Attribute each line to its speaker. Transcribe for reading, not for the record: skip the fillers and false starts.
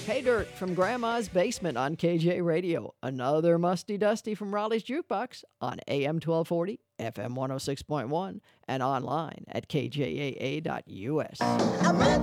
Speaker 1: Pay Dirt from Grandma's Basement on KJ Radio. Another Musty Dusty from Raleigh's Jukebox on AM 1240, FM 106.1, and online at kjaa.us.